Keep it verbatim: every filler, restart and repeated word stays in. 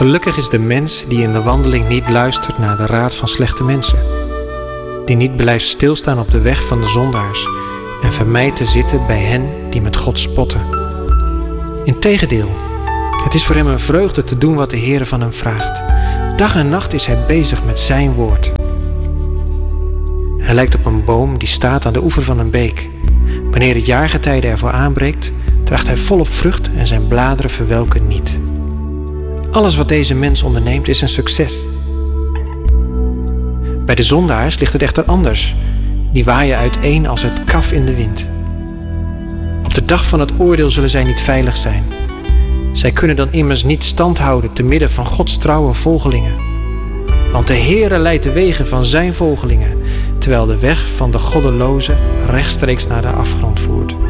Gelukkig is de mens die in de wandeling niet luistert naar de raad van slechte mensen. Die niet blijft stilstaan op de weg van de zondaars en vermijdt te zitten bij hen die met God spotten. Integendeel, het is voor hem een vreugde te doen wat de Heere van hem vraagt. Dag en nacht is hij bezig met zijn woord. Hij lijkt op een boom die staat aan de oever van een beek. Wanneer het jaargetijde ervoor aanbreekt, draagt hij volop vrucht en zijn bladeren verwelken niet. Alles wat deze mens onderneemt is een succes. Bij de zondaars ligt het echter anders. Die waaien uiteen als het kaf in de wind. Op de dag van het oordeel zullen zij niet veilig zijn. Zij kunnen dan immers niet stand houden te midden van Gods trouwe volgelingen. Want de Heere leidt de wegen van zijn volgelingen, terwijl de weg van de goddelozen rechtstreeks naar de afgrond voert.